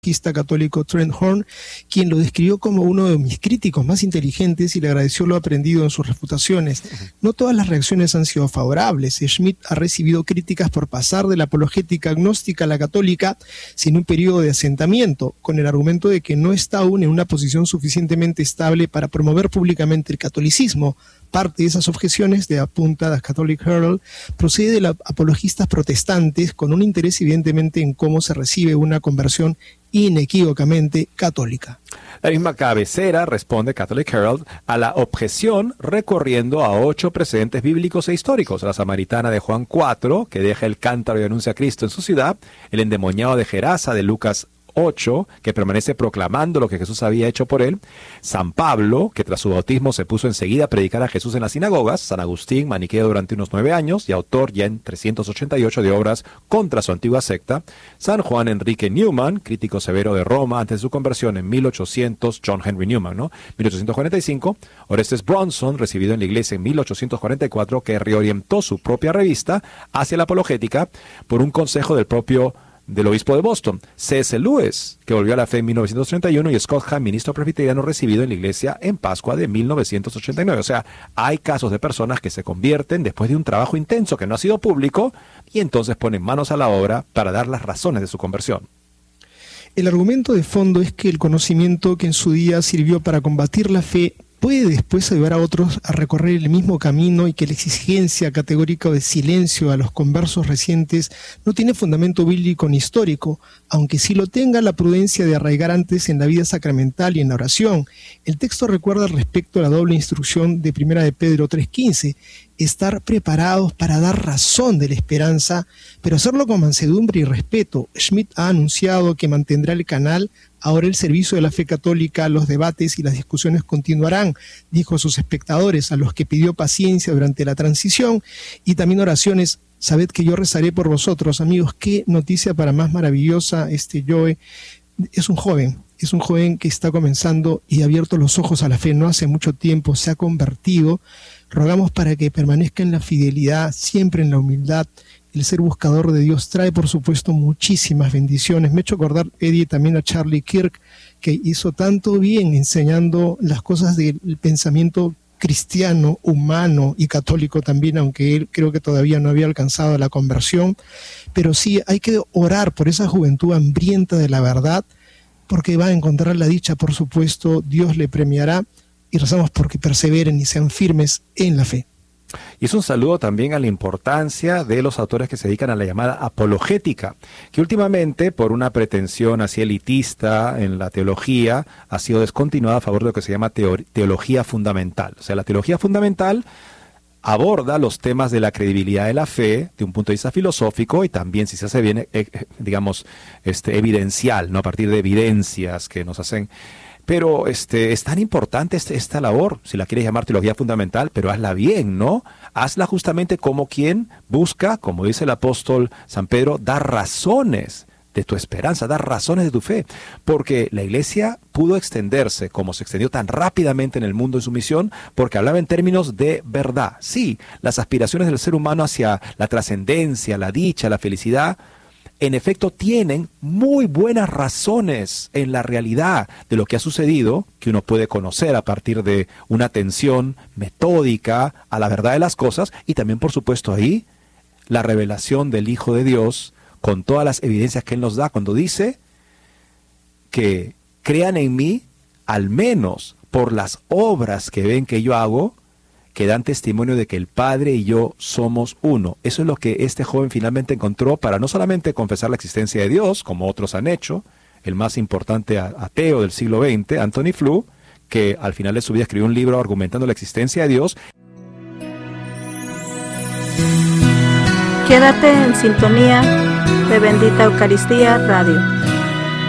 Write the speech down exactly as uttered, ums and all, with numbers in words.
católico Trent Horn, quien lo describió como uno de mis críticos más inteligentes y le agradeció lo aprendido en sus refutaciones. No todas las reacciones han sido favorables. Schmidt ha recibido críticas por pasar de la apologética agnóstica a la católica sin un periodo de asentamiento, con el argumento de que no está aún en una posición suficientemente estable para promover públicamente el catolicismo. Parte de esas objeciones, de apunta The Catholic Herald, procede de los apologistas protestantes con un interés evidentemente en cómo se recibe una conversión inequívocamente católica. La misma cabecera, responde Catholic Herald, a la objeción recorriendo a ocho precedentes bíblicos e históricos: la samaritana de Juan cuatro, que deja el cántaro y anuncia a Cristo en su ciudad; el endemoniado de Gerasa de Lucas ocho, que permanece proclamando lo que Jesús había hecho por él; San Pablo, que tras su bautismo se puso enseguida a predicar a Jesús en las sinagogas; San Agustín, maniqueo durante unos nueve años y autor ya en trescientos ochenta y ocho de obras contra su antigua secta; San Juan Enrique Newman, crítico severo de Roma antes de su conversión en mil ochocientos, John Henry Newman, ¿no? mil ochocientos cuarenta y cinco; Orestes Bronson, recibido en la iglesia en mil ochocientos cuarenta y cuatro, que reorientó su propia revista hacia la apologética por un consejo del propio del obispo de Boston; C S Lewis, que volvió a la fe en mil novecientos treinta y uno, y Scott Hahn, ministro presbiteriano recibido en la iglesia en Pascua de mil novecientos ochenta y nueve. O sea, hay casos de personas que se convierten después de un trabajo intenso que no ha sido público y entonces ponen manos a la obra para dar las razones de su conversión. El argumento de fondo es que el conocimiento que en su día sirvió para combatir la fe puede después ayudar a otros a recorrer el mismo camino, y que la exigencia categórica de silencio a los conversos recientes no tiene fundamento bíblico ni histórico, aunque sí lo tenga la prudencia de arraigar antes en la vida sacramental y en la oración. El texto recuerda al respecto a la doble instrucción de Primera de Pedro tres quince, estar preparados para dar razón de la esperanza, pero hacerlo con mansedumbre y respeto. Schmidt ha anunciado que mantendrá el canal. Ahora el servicio de la fe católica, los debates y las discusiones continuarán, dijo a sus espectadores, a los que pidió paciencia durante la transición, y también oraciones. Sabed que yo rezaré por vosotros. Amigos, qué noticia para más maravillosa. Este Joe es un joven, es un joven que está comenzando y ha abierto los ojos a la fe. No hace mucho tiempo se ha convertido. Rogamos para que permanezca en la fidelidad, siempre en la humildad. El ser buscador de Dios trae, por supuesto, muchísimas bendiciones. Me he hecho acordar, Eddie, también a Charlie Kirk, que hizo tanto bien enseñando las cosas del pensamiento cristiano, humano y católico también, aunque él creo que todavía no había alcanzado la conversión. Pero sí, hay que orar por esa juventud hambrienta de la verdad, porque va a encontrar la dicha, por supuesto, Dios le premiará, y rezamos porque perseveren y sean firmes en la fe. Y es un saludo también a la importancia de los autores que se dedican a la llamada apologética, que últimamente, por una pretensión así elitista en la teología, ha sido descontinuada a favor de lo que se llama teor- teología fundamental. O sea, la teología fundamental aborda los temas de la credibilidad de la fe de un punto de vista filosófico y también, si se hace bien, eh, digamos, este, evidencial, ¿no? A partir de evidencias que nos hacen... Pero este, es tan importante este, esta labor, si la quieres llamar teología fundamental, pero hazla bien, ¿no? Hazla justamente como quien busca, como dice el apóstol San Pedro, dar razones de tu esperanza, dar razones de tu fe. Porque la iglesia pudo extenderse como se extendió tan rápidamente en el mundo en su misión, porque hablaba en términos de verdad. Sí, las aspiraciones del ser humano hacia la trascendencia, la dicha, la felicidad, en efecto, tienen muy buenas razones en la realidad de lo que ha sucedido, que uno puede conocer a partir de una atención metódica a la verdad de las cosas, y también, por supuesto, ahí la revelación del Hijo de Dios, con todas las evidencias que Él nos da, cuando dice que crean en mí, al menos por las obras que ven que yo hago, que dan testimonio de que el Padre y yo somos uno. Eso es lo que este joven finalmente encontró para no solamente confesar la existencia de Dios, como otros han hecho, el más importante ateo del siglo veinte, Anthony Flew, que al final de su vida escribió un libro argumentando la existencia de Dios. Quédate en sintonía de Bendita Eucaristía Radio.